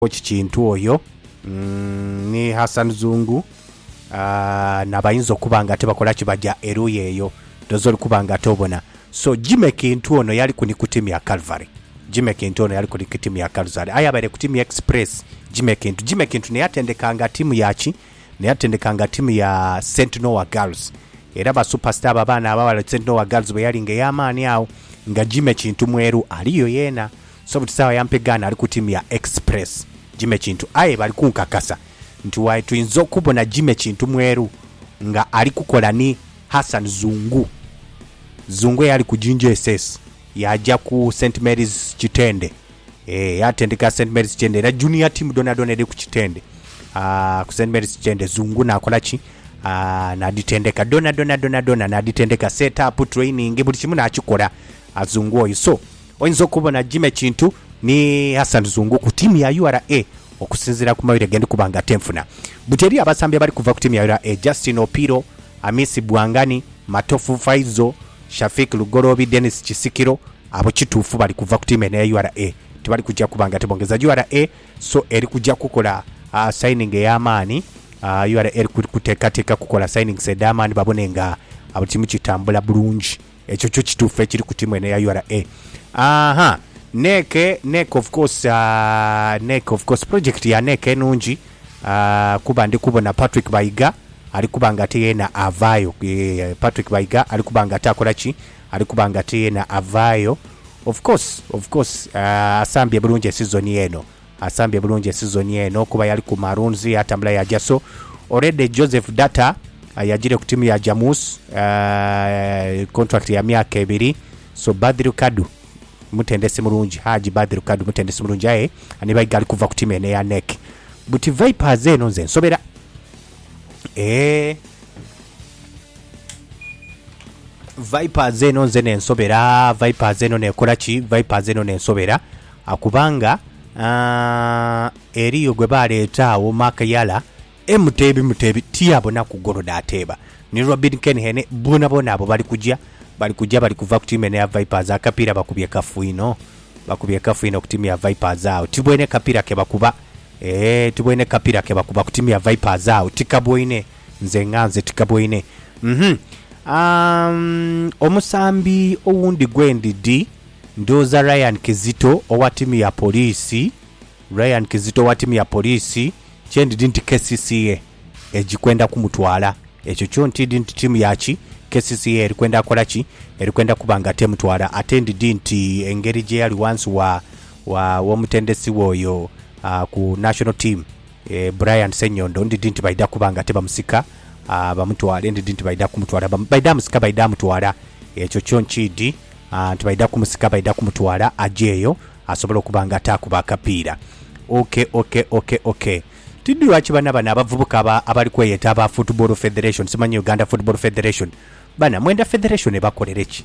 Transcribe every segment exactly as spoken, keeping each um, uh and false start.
kintu oyo mm, ni Hassan Zungu uh, nabayinza okubanga tebakola kibajja eruye eyo dozoli kubanga tobona so Jimmy Kintu ono yali kuni ku timu ya Calvary Jimmy Kintu ono yali kuni ku timu ya Calvary ayabere ku timu ya Express Jimmy Kintu Jimmy Kintu ne yatendekanga timu yachi ne yatendekanga timu ya Saint Noah Girls era ba superstar babana abawala Saint Noah Girls bwe yali nge yamaani awo nga Jimmy Kintu mweru aliyo yena so butisawa yampegana ali ku timu ya Express Jimmy Kintu aye bali kunkakasa nti wayi tuyinza okubona Jimmy Kintu mweru nga ali kukola ni Hassan Zungu Zungu yali ku Jinja S S yaja ku Saint Mary's Kitende eh yatendeka Saint Mary's Kitende era junior team dona dona eri ku Kitende ah ku Saint Mary's Kitende Zungu nakola ki ah na ditendeka dona dona dona dona na ditendeka set up training buli kimu nakikola azungu oyo so oyinza okubona Jimmy Kintu ni Hassan Zungu ku timu ya U R A okusinzira ku mawire gende kubanga tenfuna buteri abasambi bali kuva ku timu ya U R A Justin Opiro Amisi Bwangani Matofu Faizo Shafik Lugorobi Dennis Chisikiro abo kituufu bali kuva ku timu ya U R A tibali kujja kubanga tebongeza U R A so eri kujja kukola uh, signing ey'amaani uh, U R A eri kuteekateeka kukola signing sedamani babonenga abo timu kitambula bulungi ekyo kyo kituufu ekiri ku timu ya U R A aha Neke Neke of course uh, Neke of course project ya Neke nungi uh, kuba ndi kubona Patrick Baiga ali kubanga tena avayo e, Patrick Baiga ali kubanga takola ki ali kubanga tena avayo of course of course uh, asambye bulungi season yeno asambye bulungi season yeno kuba yali ku Maroons atambula ya Jaso already Joseph Data uh, yajire ku timu ya Jamus uh, contract ya myaka ebiri so Badru Kadu mutendese mulungi Haji Badru Kadu mutendese mulungi aye ani Baiga ali kuva ku timu ene ya Nek buti Vipers eno nze nsobera eh Vipers eno nze nensobera Vipers eno nekola ki Vipers eno nensobera akubanga uh, eriyo gwe baleeta awo Makayala emutebi mutebi tiyabona kugoroda ateba ni Robin Kenhene bona bona abo bali kujja bali kujja bali kuva ku timu ya Vipers akapira bakubye kafuino bakubye kafuino ku timu ya Vipers awo tibwene kapira ke bakuba eh tibwene kapira ke bakuba ku timu ya Vipers awo tikabwine nze nganze tikabwine mhm um omusambi owundi gwendidi ndoza Ryan Kizito owa timu ya polisi Ryan Kizito wa timu ya polisi chendi nti K C C A ejikwenda kumutwala ekyo kyo nti nti timu yachi K C C A erikwenda akola ki erikwenda kubanga temutwala atendi nti engeri je yali once wa wa womutendesi woyo uh, ku national team e, Brian Senyondo ndi nti baida kubanga teba musika uh, bamutwala ndi nti baida kumutwala baida musika baida mutwala ekyo kyo nchidi uh, tibaida kumusika baida kumutwala ajeyo asobola okubanga atakuba akapira okay okay okay okay Tiddu lwaki bana bana abavubuka aba abali kweyeta aba Football Federation simanyi Uganda Football Federation bana mwenda federation ebakolereki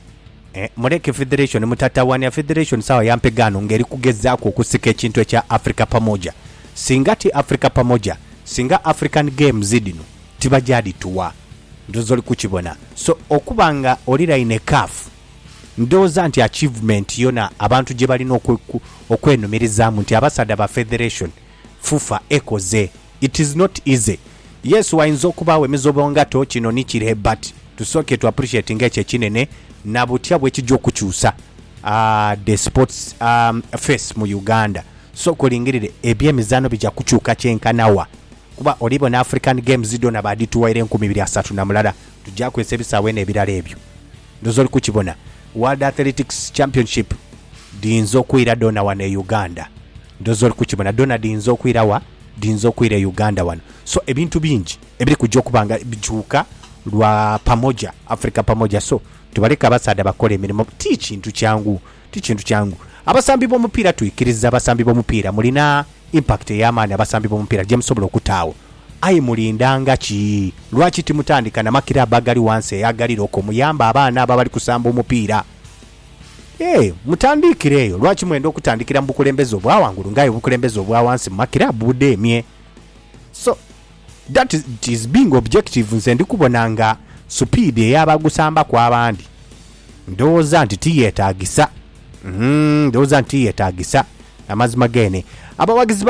eh muleke federation mutatawana federation sawa yampegano ngeri kugezaako okusika ekintu ekya Africa pamoja singati Africa pamoja singa African Games zidino tibajadi tuwa ndozoli kukibona so okubanga olira ine C A F ndoza anti achievement yona abantu je balina okwenumirizaamu nti abasada ba federation fufa ekoze it is not easy yes wayinza okubawe mizobongato kino nikire but tusoke to appreciate ngeche kinene nabutya bwe kijjo kukyusa uh, the sports um, face mu Uganda so kolingirire ebyemizano bija kukyuka kyenkanawa kuba olibo na African Games zidona badi tuwaire nkumi bibiri asatu na mulala tujja kwesebisa wene ebirala ebyo ndozoli kukibona World Athletics Championship dinzo kuira dona wane Uganda ndozoli kukibona dona dinzo kuirawa dinzo kuira Uganda wano so ebintu bingi ebiri kujja kubanga bijuka lwa pamoja Africa pamoja so tubaleka abasada bakole emirimo ti kintu kyangu ti kintu kyangu abasambi b'omupiira tuyikiriza abasambi b'omupiira mulina impact y'amaani abasambi b'omupiira gye musobola okutaawo ayi mulindanga ki lwaki timutandika na makira abagali wansi eyagalira okumuyamba abaana abali kusamba omupiira eh mutandikireyo lwaki mwenda okutandikira mu bukulembeze obwawangulu ngayo bukulembeze obwawansi makira bude emye so that is, is being objective nze ndikubonanga speed eyabagusamba kwa abandi ndoza nti tiyetagisa mhm ndoza nti tiyetagisa amazima gene abawagizi